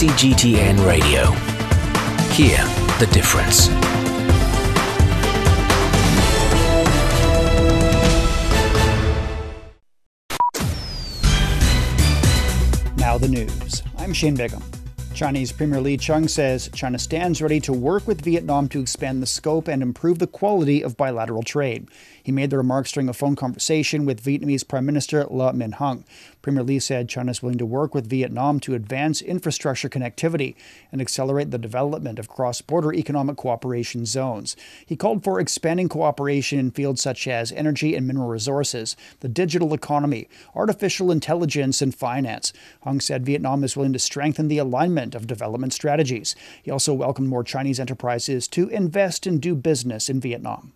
CGTN Radio. Hear the difference. Now the news. I'm Shane Bigham. Chinese Premier Li Qiang says China stands ready to work with Vietnam to expand the scope and improve the quality of bilateral trade. He made the remarks during a phone conversation with Vietnamese Prime Minister Le Minh Hung. Premier Li said China is willing to work with Vietnam to advance infrastructure connectivity and accelerate the development of cross-border economic cooperation zones. He called for expanding cooperation in fields such as energy and mineral resources, the digital economy, artificial intelligence, and finance. Hung said Vietnam is willing to strengthen the alignment of development strategies. He also welcomed more Chinese enterprises to invest and do business in Vietnam.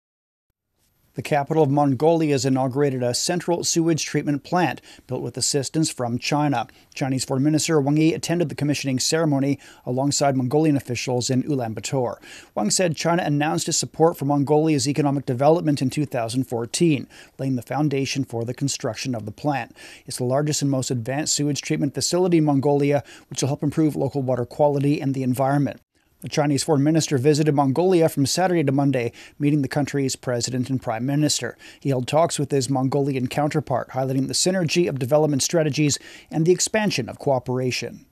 The capital of Mongolia has inaugurated a central sewage treatment plant built with assistance from China. Chinese Foreign Minister Wang Yi attended the commissioning ceremony alongside Mongolian officials in Ulaanbaatar. Wang said China announced its support for Mongolia's economic development in 2014, laying the foundation for the construction of the plant. It's the largest and most advanced sewage treatment facility in Mongolia, which will help improve local water quality and the environment. The Chinese foreign minister visited Mongolia from Saturday to Monday, meeting the country's president and prime minister. He held talks with his Mongolian counterpart, highlighting the synergy of development strategies and the expansion of cooperation.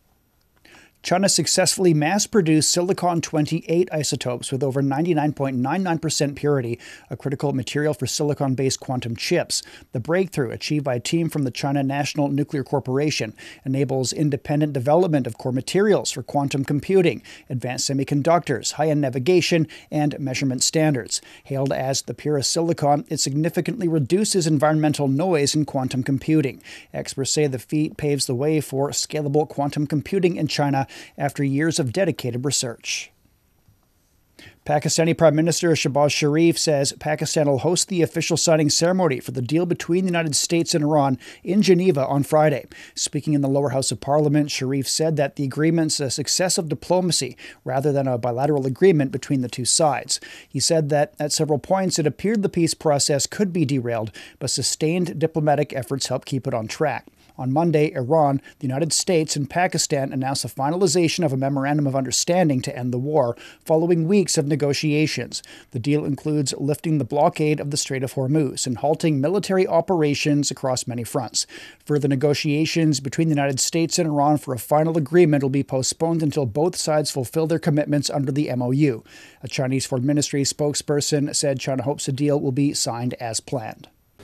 China successfully mass-produced silicon-28 isotopes with over 99.99% purity, a critical material for silicon-based quantum chips. The breakthrough, achieved by a team from the China National Nuclear Corporation, enables independent development of core materials for quantum computing, advanced semiconductors, high-end navigation, and measurement standards. Hailed as the purest silicon, it significantly reduces environmental noise in quantum computing. Experts say the feat paves the way for scalable quantum computing in China after years of dedicated research. Pakistani Prime Minister Shehbaz Sharif says Pakistan will host the official signing ceremony for the deal between the United States and Iran in Geneva on Friday. Speaking in the lower house of parliament, Sharif said that the agreement's a success of diplomacy rather than a bilateral agreement between the two sides. He said that at several points it appeared the peace process could be derailed, but sustained diplomatic efforts helped keep it on track. On Monday, Iran, the United States, and Pakistan announced the finalization of a memorandum of understanding to end the war, following weeks of negotiations. The deal includes lifting the blockade of the Strait of Hormuz and halting military operations across many fronts. Further negotiations between the United States and Iran for a final agreement will be postponed until both sides fulfill their commitments under the MOU. A Chinese Foreign Ministry spokesperson said China hopes a deal will be signed as planned.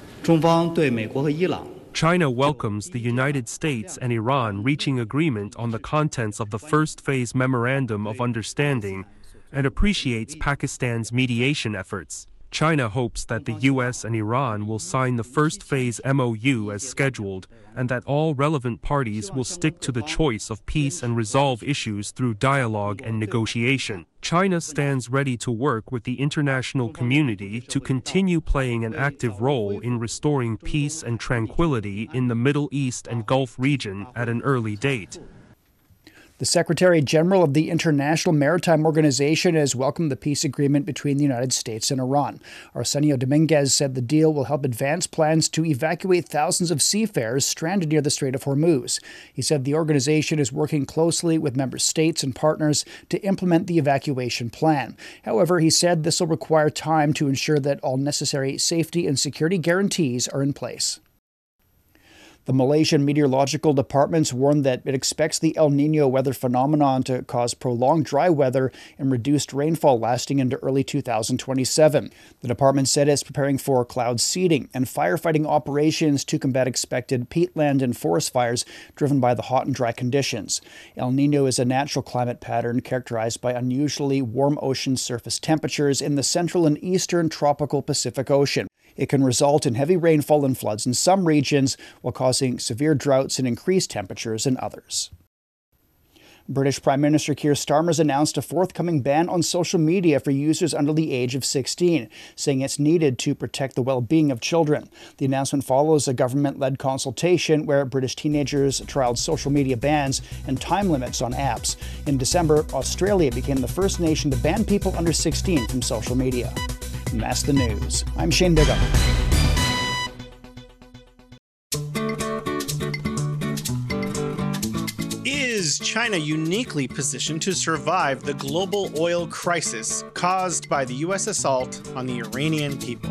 China welcomes the United States and Iran reaching agreement on the contents of the first phase Memorandum of Understanding and appreciates Pakistan's mediation efforts. China hopes that the U.S. and Iran will sign the first phase MOU as scheduled and that all relevant parties will stick to the choice of peace and resolve issues through dialogue and negotiation. China stands ready to work with the international community to continue playing an active role in restoring peace and tranquility in the Middle East and Gulf region at an early date. The Secretary General of the International Maritime Organization has welcomed the peace agreement between the United States and Iran. Arsenio Dominguez said the deal will help advance plans to evacuate thousands of seafarers stranded near the Strait of Hormuz. He said the organization is working closely with member states and partners to implement the evacuation plan. However, he said this will require time to ensure that all necessary safety and security guarantees are in place. The Malaysian Meteorological Department warned that it expects the El Niño weather phenomenon to cause prolonged dry weather and reduced rainfall lasting into early 2027. The department said it's preparing for cloud seeding and firefighting operations to combat expected peatland and forest fires driven by the hot and dry conditions. El Niño is a natural climate pattern characterized by unusually warm ocean surface temperatures in the central and eastern tropical Pacific Ocean. It can result in heavy rainfall and floods in some regions, while causing severe droughts and increased temperatures in others. British Prime Minister Keir Starmer has announced a forthcoming ban on social media for users under the age of 16, saying it's needed to protect the well-being of children. The announcement follows a government-led consultation where British teenagers trialled social media bans and time limits on apps. In December, Australia became the first nation to ban people under 16 from social media. And that's the news. I'm Shane Bigham. Is China uniquely positioned to survive the global oil crisis caused by the U.S. assault on the Iranian people?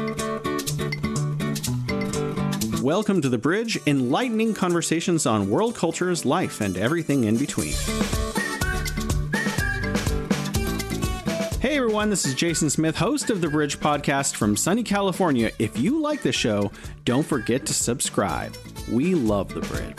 Welcome to The Bridge, enlightening conversations on world cultures, life, and everything in between. Hey everyone, this is Jason Smith, host of The Bridge podcast from sunny California. If you like the show, don't forget to subscribe. We love The Bridge.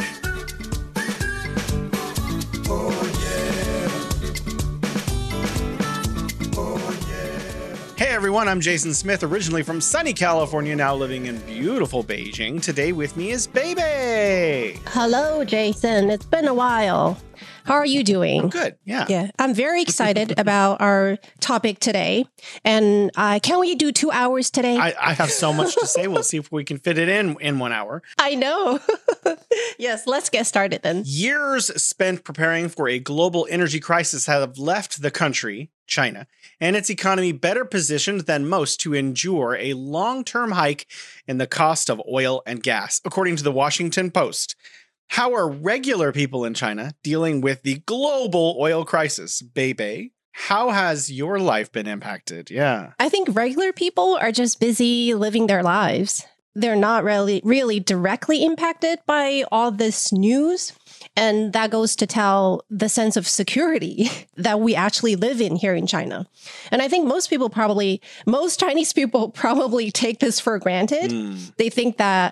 Hey everyone, I'm Jason Smith, originally from sunny California, now living in beautiful Beijing. Today with me is Baby. Hello, Jason. It's been a while. How are you doing? I'm good, yeah. Yeah, I'm very excited about our topic today. And can we do 2 hours today? I have so much to say. We'll see if we can fit it in 1 hour. I know. Yes, let's get started then. Years spent preparing for a global energy crisis have left the country, China, and its economy better positioned than most to endure a long-term hike in the cost of oil and gas, according to the Washington Post. How are regular people in China dealing with the global oil crisis? Baby, how has your life been impacted? Yeah. I think regular people are just busy living their lives. They're not really directly impacted by all this news. And that goes to tell the sense of security that we actually live in here in China. And I think most Chinese people probably take this for granted. They think that,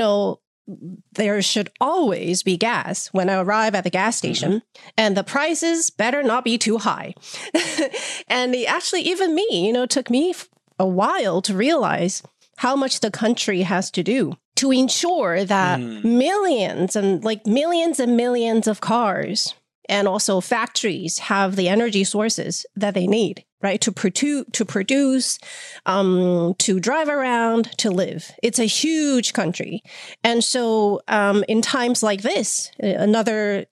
there should always be gas when I arrive at the gas station, and the prices better not be too high. And actually, even me, took me a while to realize how much the country has to do to ensure that millions and millions of cars and also factories have the energy sources that they need, right? To produce, to drive around, to live. It's a huge country. And so in times like this, another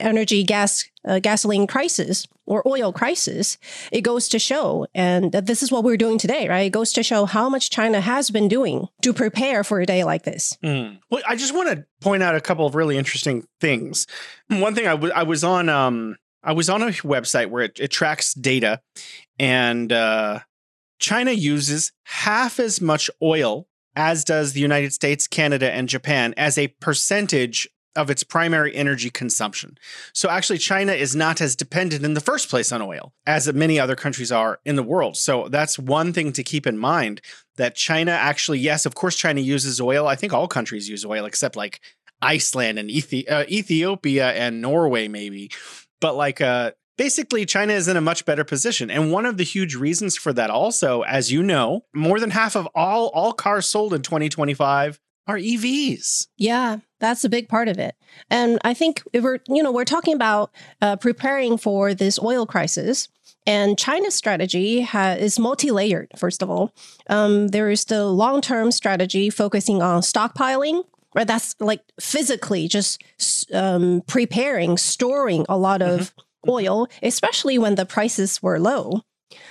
gasoline crisis or oil crisis, it goes to show, and this is what we're doing today, right? It goes to show how much China has been doing to prepare for a day like this. Well, I just want to point out a couple of really interesting things. One thing, I was on a website where it tracks data, and China uses half as much oil as does the United States, Canada, and Japan as a percentage of its primary energy consumption. So actually, China is not as dependent in the first place on oil as many other countries are in the world. So that's one thing to keep in mind, that China actually, yes, of course, China uses oil. I think all countries use oil except like Iceland and Ethiopia and Norway, maybe. But basically, China is in a much better position. And one of the huge reasons for that also, as you know, more than half of all cars sold in 2025 are EVs. Yeah, that's a big part of it. And I think we're talking about preparing for this oil crisis. And China's strategy is multi-layered, first of all. There is the long-term strategy focusing on stockpiling, right? That's like physically just preparing, storing a lot of oil, especially when the prices were low.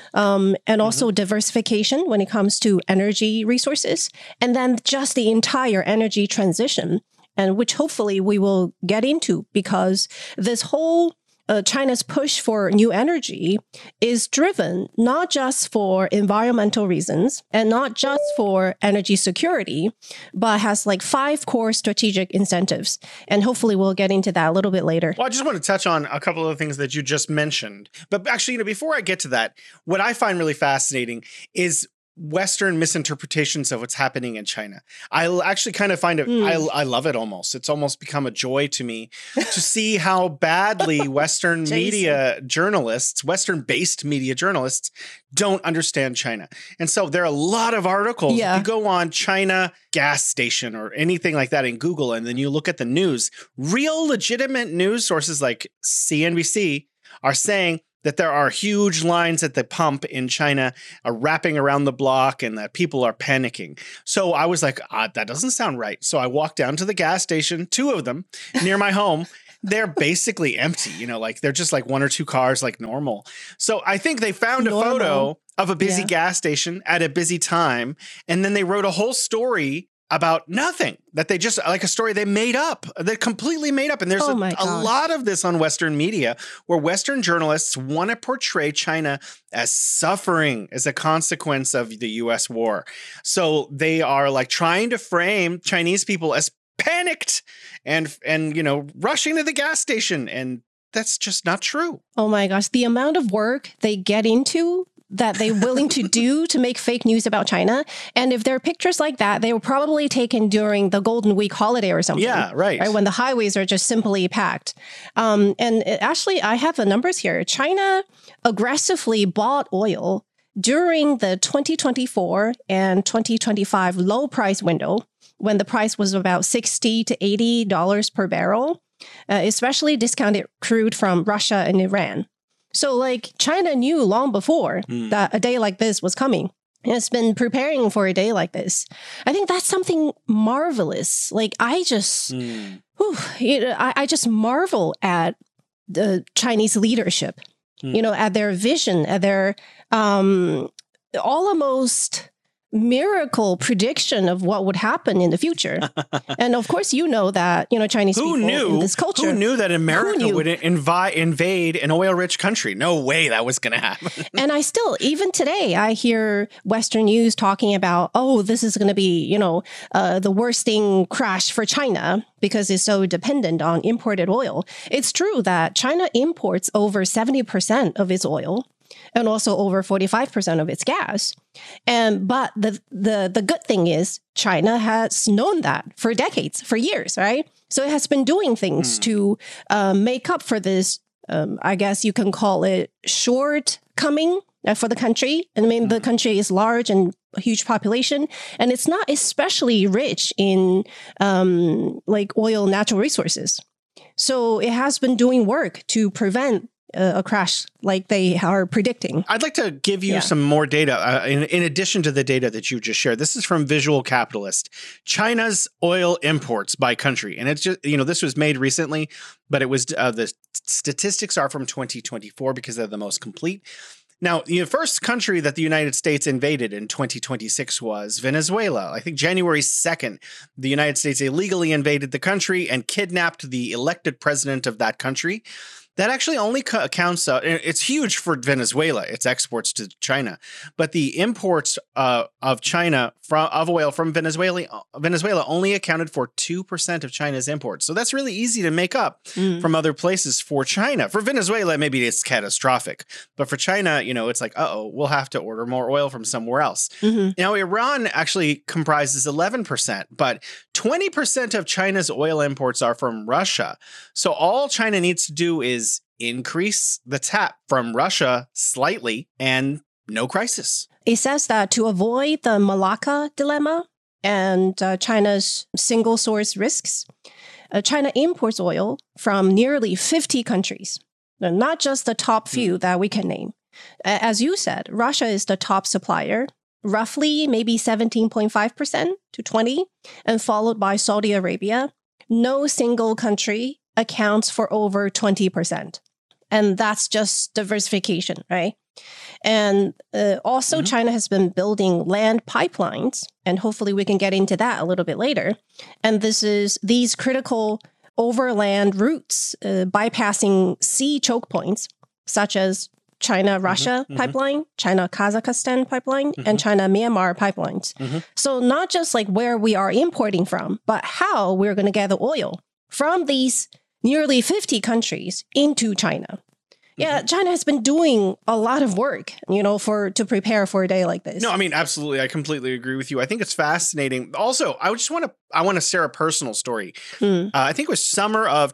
And also diversification when it comes to energy resources, and then just the entire energy transition, and which hopefully we will get into, because this whole China's push for new energy is driven not just for environmental reasons and not just for energy security, but has like 5 core strategic incentives. And hopefully we'll get into that a little bit later. Well, I just want to touch on a couple of the things that you just mentioned. But actually, before I get to that, what I find really fascinating is Western misinterpretations of what's happening in China. I actually kind of find it, I love it almost. It's almost become a joy to me to see how badly Western media journalists, Western-based media journalists, don't understand China. And so there are a lot of articles. Yeah. You go on China gas station or anything like that in Google, and then you look at the news, real legitimate news sources like CNBC are saying that there are huge lines at the pump in China wrapping around the block and that people are panicking. So I was like, that doesn't sound right. So I walked down to the gas station, 2 of them near my home. They're basically empty, they're just like 1 or 2 cars like normal. So I think they found a photo of a busy gas station at a busy time. And then they wrote a whole story about nothing, that they just like a story they made up, they completely made up. And there's a lot of this on Western media where Western journalists want to portray China as suffering as a consequence of the US war. So they are like trying to frame Chinese people as panicked and rushing to the gas station. And that's just not true. Oh my gosh. The amount of work they get into that they're willing to do to make fake news about China. And if there are pictures like that, they were probably taken during the Golden Week holiday or something. Yeah, right. When the highways are just simply packed. Actually, I have the numbers here. China aggressively bought oil during the 2024 and 2025 low price window when the price was about $60 to $80 per barrel, especially discounted crude from Russia and Iran. So like China knew long before that a day like this was coming. It's been preparing for a day like this. I think that's something marvelous. Like I just marvel at the Chinese leadership, at their vision, at their almost miracle prediction of what would happen in the future. And of course, that, Chinese people in this culture. Who knew that America would invade an oil-rich country? No way that was going to happen. And even today, I hear Western news talking about, this is going to be, the worsting crash for China because it's so dependent on imported oil. It's true that China imports over 70% of its oil and also over 45% of its gas. But the good thing is China has known that for decades, for years, right? So it has been doing things to make up for this, I guess you can call it shortcoming for the country. I mean, the country is large and a huge population, and it's not especially rich in oil, natural resources. So it has been doing work to prevent a crash like they are predicting. I'd like to give you some more data in addition to the data that you just shared. This is from Visual Capitalist, China's oil imports by country. And it's just, this was made recently, but it was the statistics are from 2024 because they're the most complete. Now, the first country that the United States invaded in 2026 was Venezuela. I think January 2nd, the United States illegally invaded the country and kidnapped the elected president of that country. That actually only accounts, it's huge for Venezuela, its exports to China. But the imports of China of oil from Venezuela only accounted for 2% of China's imports. So that's really easy to make up from other places for China. For Venezuela, maybe it's catastrophic. But for China, it's like, we'll have to order more oil from somewhere else. Now, Iran actually comprises 11%, but 20% of China's oil imports are from Russia. So all China needs to do is increase the tap from Russia slightly and no crisis. It says that to avoid the Malacca dilemma and China's single source risks, China imports oil from nearly 50 countries, not just the top few that we can name. As you said, Russia is the top supplier, roughly maybe 17.5% to 20%, and followed by Saudi Arabia. No single country accounts for over 20%. And that's just diversification, right? And also China has been building land pipelines, and hopefully we can get into that a little bit later. And these critical overland routes bypassing sea choke points, such as China-Russia pipeline, China-Kazakhstan pipeline, and China-Myanmar pipelines. So not just like where we are importing from, but how we're going to get the oil from these nearly 50 countries into China. Yeah, China has been doing a lot of work, to prepare for a day like this. No, I mean, absolutely. I completely agree with you. I think it's fascinating. Also, I want to share a personal story. I think it was summer of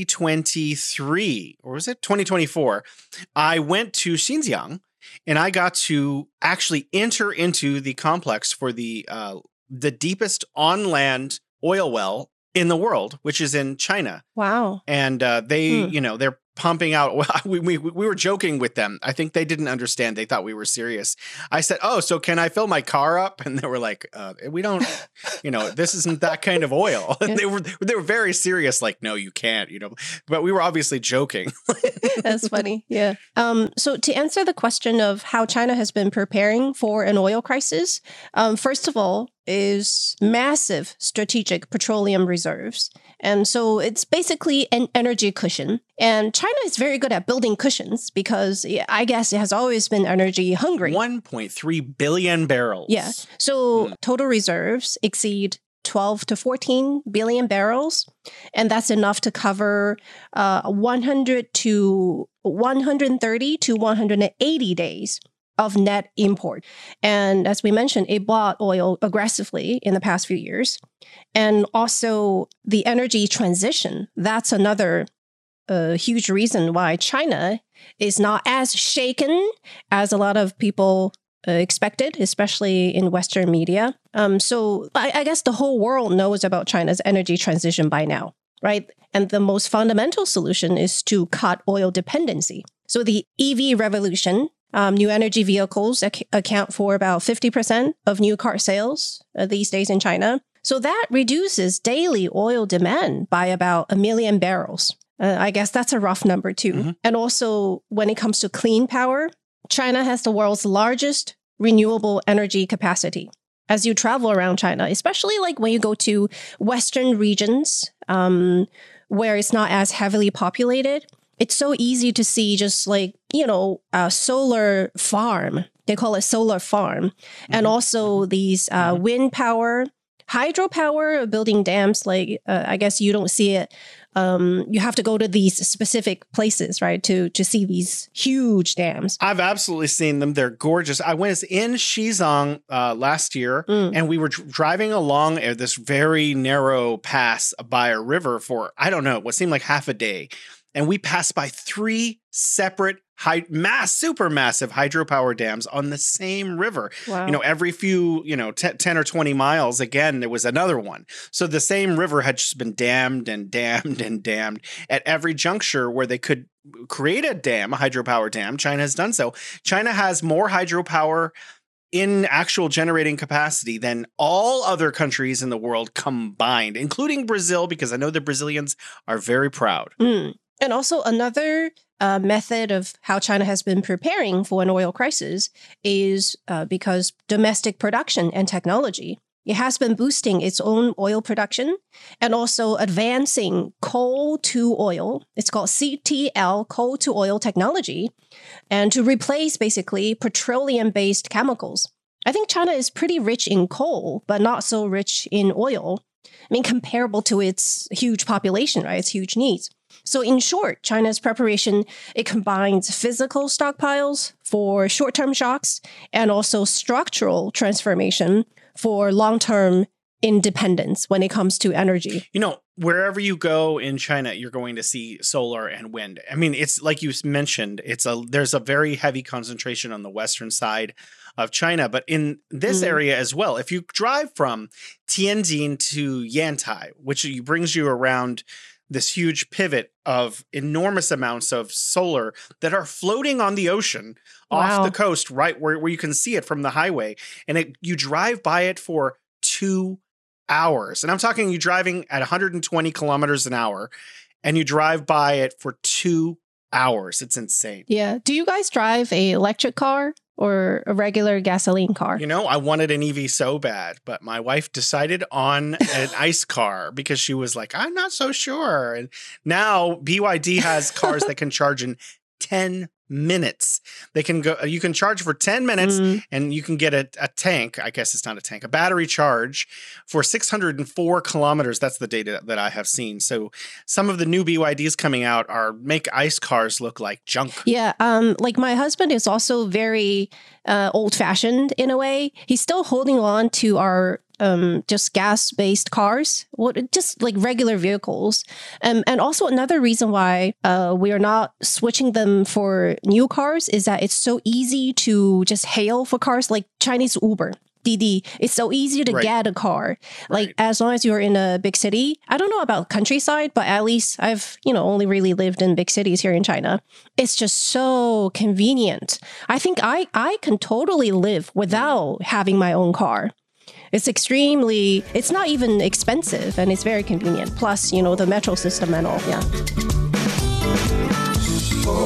2023, or was it 2024? I went to Xinjiang and I got to actually enter into the complex for the deepest on-land oil well in the world, which is in China. Wow. And they're pumping out. We were joking with them. I think they didn't understand. They thought we were serious. I said, so can I fill my car up? And they were like, we don't, this isn't that kind of oil. And they were very serious. Like, no, you can't, but we were obviously joking. That's funny. Yeah. So to answer the question of how China has been preparing for an oil crisis, first of all, is massive strategic petroleum reserves. And so it's basically an energy cushion. And China is very good at building cushions because I guess it has always been energy hungry. 1.3 billion barrels. Yeah. So total reserves exceed 12 to 14 billion barrels. And that's enough to cover 100 to 130 to 180 days of net import. And as we mentioned, it bought oil aggressively in the past few years. And also the energy transition, that's another huge reason why China is not as shaken as a lot of people expected, especially in Western media. So I guess the whole world knows about China's energy transition by now, right? And the most fundamental solution is to cut oil dependency. So the EV revolution, new energy vehicles account for about 50% of new car sales these days in China. So that reduces daily oil demand by about 1 million barrels. I guess that's a rough number too. Mm-hmm. And also when it comes to clean power, China has the world's largest renewable energy capacity. As you travel around China, especially like when you go to Western regions where it's not as heavily populated, it's so easy to see just like, a solar farm. They call it solar farm. Mm-hmm. And also these wind power, hydropower, building dams. Like, I guess you don't see it. You have to go to these specific places, right, to see these huge dams. I've absolutely seen them. They're gorgeous. I was in Xizang last year, and we were driving along this very narrow pass by a river for, I don't know, what seemed like half a day. And we passed by 3 separate super massive hydropower dams on the same river. Wow. Every few, 10 or 20 miles, again, there was another one. So the same river had just been dammed and dammed and dammed. At every juncture where they could create a hydropower dam, China has done so. China has more hydropower in actual generating capacity than all other countries in the world combined, including Brazil, because I know the Brazilians are very proud. And also another method of how China has been preparing for an oil crisis is because domestic production and technology. It has been boosting its own oil production and also advancing coal to oil. It's called CTL, coal to oil technology, and to replace basically petroleum-based chemicals. I think China is pretty rich in coal, but not so rich in oil. I mean, comparable to its huge population, right? Its huge needs. So in short, China's preparation, it combines physical stockpiles for short-term shocks and also structural transformation for long-term independence when it comes to energy. Wherever you go in China, you're going to see solar and wind. I mean, it's like you mentioned, there's a very heavy concentration on the western side of China, but in this area as well. If you drive from Tianjin to Yantai, which brings you around this huge pivot of enormous amounts of solar that are floating on the ocean off the coast, right where you can see it from the highway. And you drive by it for 2 hours. And I'm talking you driving at 120 kilometers an hour and you drive by it for 2 hours. It's insane. Yeah. Do you guys drive an electric car or a regular gasoline car? I wanted an EV so bad, but my wife decided on an ICE car because she was like, I'm not so sure. And now BYD has cars that can charge in 10 minutes. You can charge for 10 minutes and you can get a tank. I guess it's not a tank, a battery charge for 604 kilometers. That's the data that I have seen. So some of the new BYDs coming out make ICE cars look like junk. Yeah. Like my husband is also very old fashioned in a way. He's still holding on to our just gas-based cars, just like regular vehicles. And also another reason why we are not switching them for new cars is that it's so easy to just hail for cars like Chinese Uber. Didi, it's so easy to get a car. Like as long as you're in a big city, I don't know about countryside, but at least I've, only really lived in big cities here in China. It's just so convenient. I think I can totally live without having my own car. It's not even expensive and it's very convenient. Plus, the metro system and all. Yeah.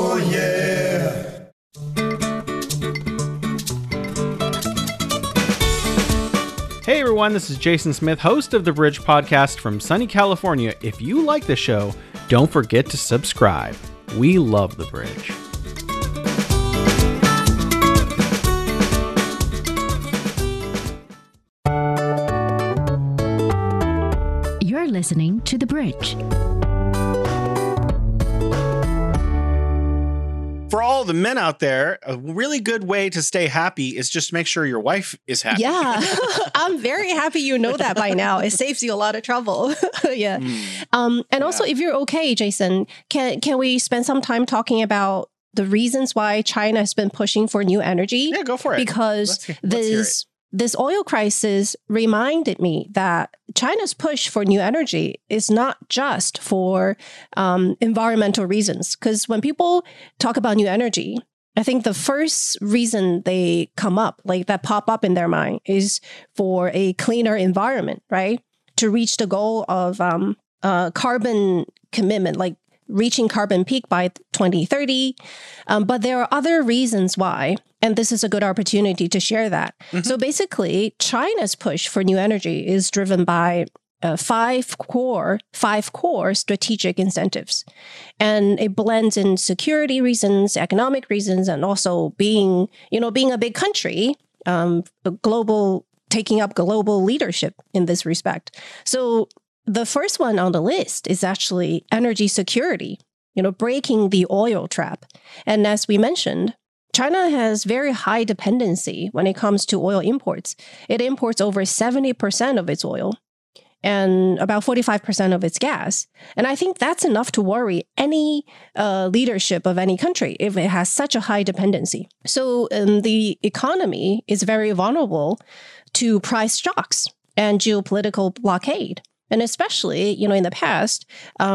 everyone, this is Jason Smith, host of the Bridge Podcast from sunny California. If you like the show, don't forget to subscribe. We love the Bridge. You're listening to The Bridge. For all the men out there, a really good way to stay happy is just make sure your wife is happy. Yeah, I'm very happy you know that by now. It saves you a lot of trouble. Yeah. And also, if you're okay, Jason, can we spend some time talking about the reasons why China has been pushing for new energy? Yeah, go for it. Because Let's hear it. this oil crisis reminded me that China's push for new energy is not just for environmental reasons. Because when people talk about new energy, I think the first reason they come up, like that pop up in their mind, is for a cleaner environment, right? To reach the goal of carbon commitment, like reaching carbon peak by 2030. But there are other reasons why, and this is a good opportunity to share that. Mm-hmm. So basically, China's push for new energy is driven by five core strategic incentives. And it blends in security reasons, economic reasons, and also being a big country, taking up global leadership in this respect. So the first one on the list is actually energy security, breaking the oil trap. And as we mentioned, China has very high dependency when it comes to oil imports. It imports over 70% of its oil and about 45% of its gas. And I think that's enough to worry any leadership of any country if it has such a high dependency. So the economy is very vulnerable to price shocks and geopolitical blockade. And especially, in the past,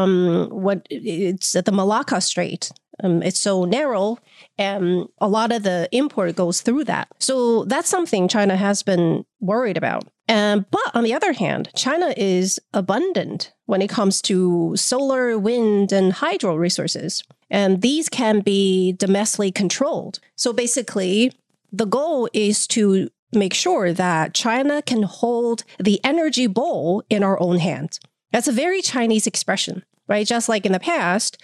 it's at the Malacca Strait. It's so narrow, and a lot of the import goes through that. So that's something China has been worried about. But on the other hand, China is abundant when it comes to solar, wind, and hydro resources. And these can be domestically controlled. So basically, the goal is to make sure that China can hold the energy bowl in our own hands. That's a very Chinese expression, right? Just like in the past,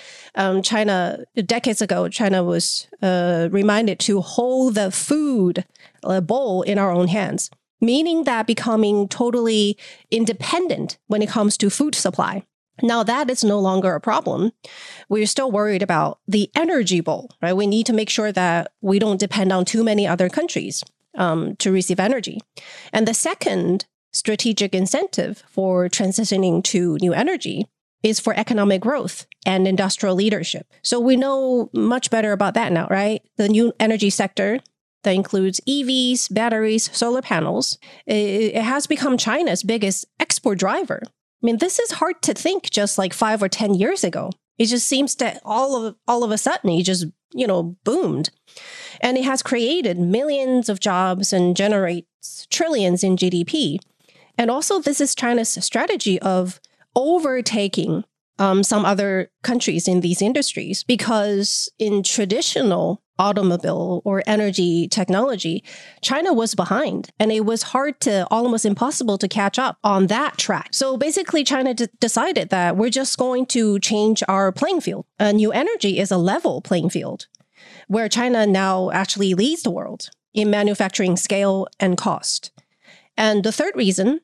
decades ago, China was reminded to hold the food bowl in our own hands, meaning that becoming totally independent when it comes to food supply. Now that is no longer a problem. We're still worried about the energy bowl, right? We need to make sure that we don't depend on too many other countries to receive energy. And the second strategic incentive for transitioning to new energy is for economic growth and industrial leadership. So we know much better about that now, right? The new energy sector that includes EVs, batteries, solar panels, it has become China's biggest export driver. I mean, this is hard to think just like 5 or 10 years ago. It just seems that all of a sudden it just, boomed. And it has created millions of jobs and generates trillions in GDP. And also, this is China's strategy of overtaking some other countries in these industries, because in traditional automobile or energy technology, China was behind, and it was almost impossible to catch up on that track. So basically, China decided that we're just going to change our playing field. New energy is a level playing field, where China now actually leads the world in manufacturing scale and cost. And the third reason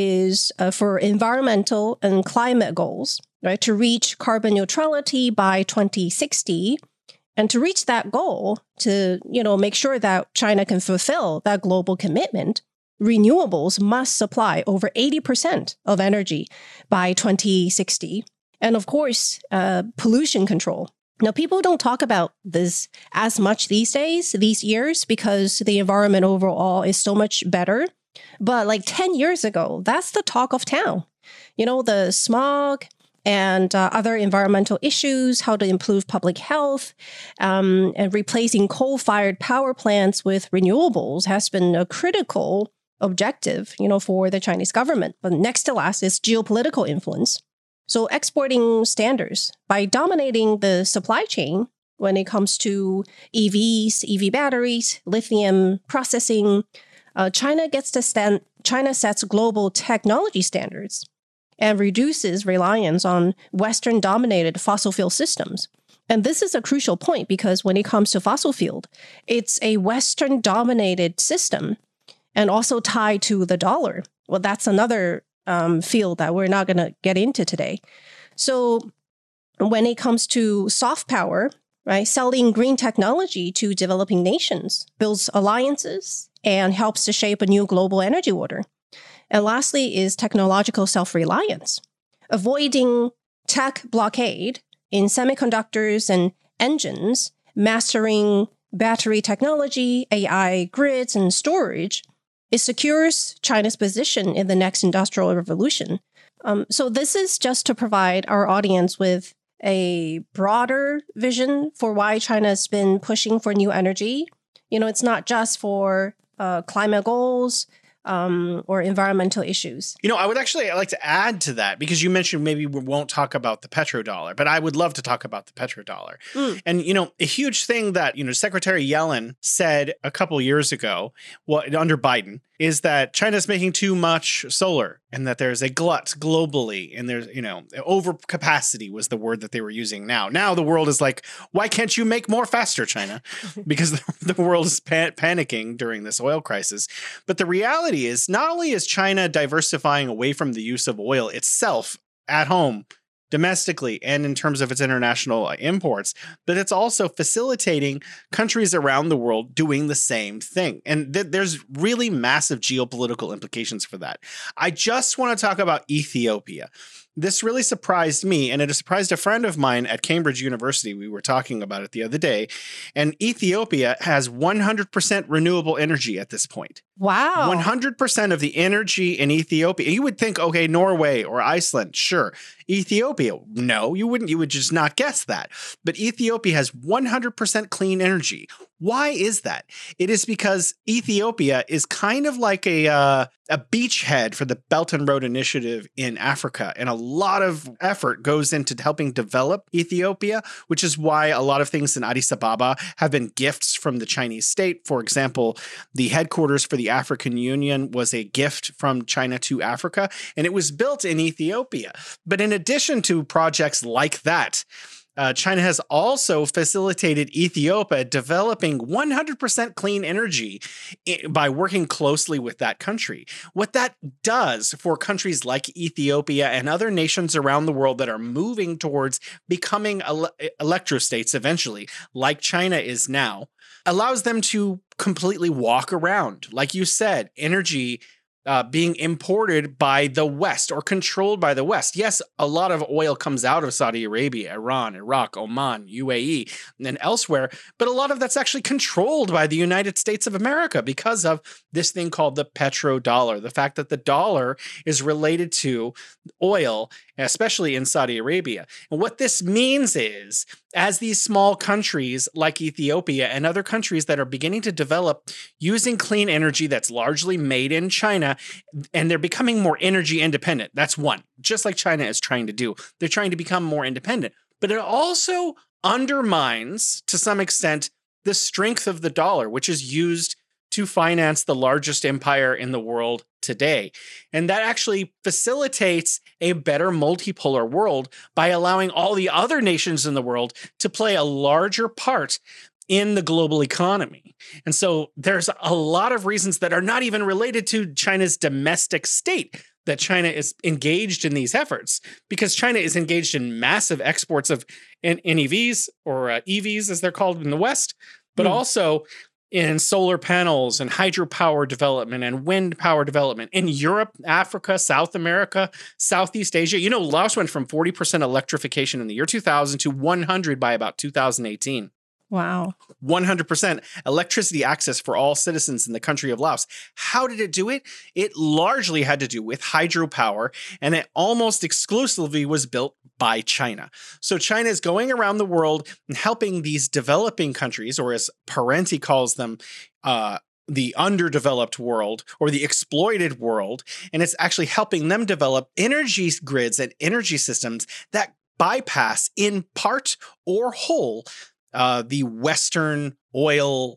is for environmental and climate goals, right? To reach carbon neutrality by 2060. And to reach that goal, to make sure that China can fulfill that global commitment, renewables must supply over 80% of energy by 2060. And of course, pollution control. Now, people don't talk about this as much these years, because the environment overall is so much better. But like 10 years ago, that's the talk of town. The smog and other environmental issues, how to improve public health, and replacing coal-fired power plants with renewables has been a critical objective, for the Chinese government. But next to last is geopolitical influence. So exporting standards by dominating the supply chain when it comes to EVs, EV batteries, lithium processing, China sets global technology standards and reduces reliance on Western-dominated fossil fuel systems. And this is a crucial point because when it comes to fossil fuel, it's a Western-dominated system and also tied to the dollar. Well, that's another field that we're not going to get into today. So when it comes to soft power, right, selling green technology to developing nations builds alliances and helps to shape a new global energy order. And lastly is technological self-reliance. Avoiding tech blockade in semiconductors and engines, mastering battery technology, AI grids, and storage, it secures China's position in the next industrial revolution. So this is just to provide our audience with a broader vision for why China's been pushing for new energy. You know, it's not just for climate goals or environmental issues. You know, I would actually like to add to that because you mentioned maybe we won't talk about the petrodollar, but I would love to talk about the petrodollar. And, you know, a huge thing that, you know, Secretary Yellen said a couple years ago, well, under Biden, is that China's making too much solar and that there's a glut globally and there's, you know, overcapacity was the word that they were using now. Now the world is like, why can't you make more faster, China? Because the world is panicking during this oil crisis. But the reality is not only is China diversifying away from the use of oil itself at home, domestically and in terms of its international imports, but it's also facilitating countries around the world doing the same thing. And there's really massive geopolitical implications for that. I just want to talk about Ethiopia. This really surprised me, and it surprised a friend of mine at Cambridge University. We were talking about it the other day, and Ethiopia has 100% renewable energy at this point. Wow. 100% of the energy in Ethiopia. You would think, okay, Norway or Iceland, sure. Ethiopia, no, you wouldn't. You would just not guess that. But Ethiopia has 100% clean energy. Why is that? It is because Ethiopia is kind of like a beachhead for the Belt and Road Initiative in Africa. And a lot of effort goes into helping develop Ethiopia, which is why a lot of things in Addis Ababa have been gifts from the Chinese state. For example, the headquarters for the African Union was a gift from China to Africa, and it was built in Ethiopia. But in addition to projects like that, China has also facilitated Ethiopia developing 100% clean energy by working closely with that country. What that does for countries like Ethiopia and other nations around the world that are moving towards becoming electrostates eventually, like China is now, allows them to completely walk around. Like you said, energy being imported by the West or controlled by the West. Yes, a lot of oil comes out of Saudi Arabia, Iran, Iraq, Oman, UAE, and elsewhere, but a lot of that's actually controlled by the United States of America because of this thing called the petrodollar, the fact that the dollar is related to oil, especially in Saudi Arabia. And what this means is, as these small countries like Ethiopia and other countries that are beginning to develop using clean energy that's largely made in China, and they're becoming more energy independent. That's one, just like China is trying to do. They're trying to become more independent. But it also undermines, to some extent, the strength of the dollar, which is used to finance the largest empire in the world today. And that actually facilitates a better multipolar world by allowing all the other nations in the world to play a larger part in the global economy. And so there's a lot of reasons that are not even related to China's domestic state that China is engaged in these efforts, because China is engaged in massive exports of NEVs or EVs, as they're called in the West, but also in solar panels and hydropower development and wind power development in Europe, Africa, South America, Southeast Asia. You know, Laos went from 40% electrification in the year 2000 to 100 by about 2018. Wow. 100% electricity access for all citizens in the country of Laos. How did it do it? It largely had to do with hydropower, and it almost exclusively was built by China. So China is going around the world and helping these developing countries, or as Parenti calls them, the underdeveloped world or the exploited world, and it's actually helping them develop energy grids and energy systems that bypass in part or whole the Western oil